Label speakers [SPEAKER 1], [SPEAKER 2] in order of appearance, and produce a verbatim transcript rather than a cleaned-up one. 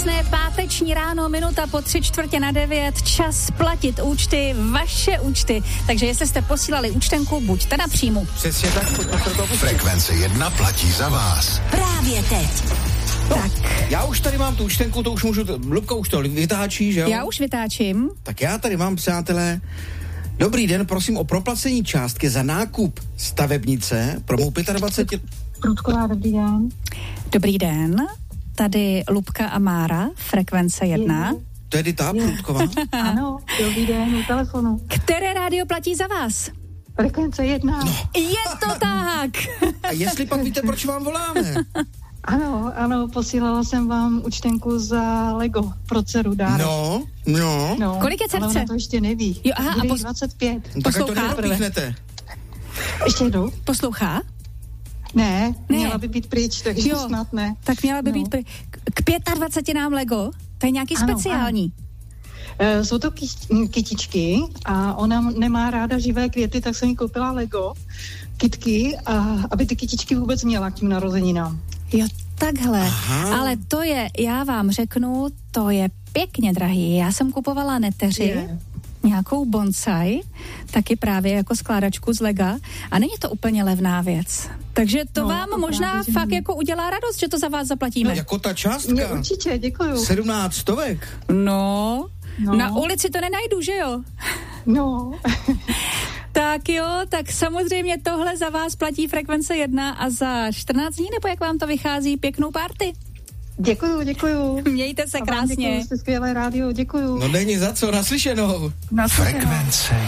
[SPEAKER 1] Krásné páteční ráno, minuta po tři čtvrtě na devět, čas platit účty, vaše účty. Takže jestli jste posílali účtenku, buďte na příjmu.
[SPEAKER 2] Přesně tak.
[SPEAKER 3] Frekvence jedna platí za vás.
[SPEAKER 1] Právě teď.
[SPEAKER 2] No,
[SPEAKER 1] tak.
[SPEAKER 2] Já už tady mám tu účtenku, to už můžu, Lubka už to vytáčí, že jo?
[SPEAKER 1] Já už vytáčím.
[SPEAKER 2] Tak já tady mám, přátelé, dobrý den, prosím o proplacení částky za nákup stavebnice pro mou dvacet pět...
[SPEAKER 4] Prudková, dobrý den.
[SPEAKER 1] Dobrý den, tady Lubka a Mára, Frekvence jedna.
[SPEAKER 2] To je Dita Prudková?
[SPEAKER 4] Ano, dobrý den, u telefonu.
[SPEAKER 1] Které rádio platí za vás?
[SPEAKER 4] Frekvence jedna.
[SPEAKER 2] No.
[SPEAKER 1] Je to tak.
[SPEAKER 2] A jestli pak víte, proč vám voláme?
[SPEAKER 4] Ano, ano, posílala jsem vám účtenku za Lego pro dceru dárek.
[SPEAKER 2] No, no.
[SPEAKER 4] no.
[SPEAKER 1] Kolik je
[SPEAKER 4] Ale
[SPEAKER 1] dcerce?
[SPEAKER 4] ona to ještě neví.
[SPEAKER 1] Jo, aha,
[SPEAKER 4] Bude
[SPEAKER 1] a pos...
[SPEAKER 4] dvacet pět.
[SPEAKER 2] No, tak ať to
[SPEAKER 1] Poslouchá?
[SPEAKER 2] nepropíchnete.
[SPEAKER 4] Ještě jednou?
[SPEAKER 1] Poslouchá?
[SPEAKER 4] Ne,
[SPEAKER 1] Ne.
[SPEAKER 4] měla by být pryč, takže
[SPEAKER 1] Jo,
[SPEAKER 4] snad ne.
[SPEAKER 1] tak měla by
[SPEAKER 4] No.
[SPEAKER 1] být pry... K dvaceti pěti nám Lego? To je nějaký
[SPEAKER 4] Ano,
[SPEAKER 1] speciální.
[SPEAKER 4] E, jsou to kyš- kytičky a ona nemá ráda živé květy, tak jsem jí koupila Lego, kytky, a aby ty kytičky vůbec měla k tím narozeninám.
[SPEAKER 1] Jo, takhle.
[SPEAKER 2] Aha.
[SPEAKER 1] Ale to je, já vám řeknu, to je pěkně drahý. Já jsem kupovala neteři,
[SPEAKER 4] Je.
[SPEAKER 1] nějakou bonsai, taky právě jako skládačku z Lega a není to úplně levná věc. Takže to
[SPEAKER 4] No,
[SPEAKER 1] vám
[SPEAKER 4] to
[SPEAKER 1] možná
[SPEAKER 4] právě, že
[SPEAKER 1] fakt
[SPEAKER 4] není.
[SPEAKER 1] jako udělá radost, že to za vás zaplatíme.
[SPEAKER 2] No, jako ta
[SPEAKER 4] Mě
[SPEAKER 2] částka.
[SPEAKER 4] určitě, děkuju.
[SPEAKER 2] sedmnáct stovek.
[SPEAKER 1] No,
[SPEAKER 4] No.
[SPEAKER 1] na ulici to nenajdu, že jo?
[SPEAKER 4] No,
[SPEAKER 1] Tak jo, tak samozřejmě tohle za vás platí Frekvence jedna a za čtrnáct dní, nebo jak vám to vychází, pěknou party.
[SPEAKER 4] děkuju, děkuju.
[SPEAKER 1] Mějte se
[SPEAKER 4] A vám
[SPEAKER 1] krásně.
[SPEAKER 4] děkuju, jste skvělé rádio, děkuju.
[SPEAKER 2] No není za co, naslyšenou.
[SPEAKER 4] Naslyšenou.
[SPEAKER 3] Frekvence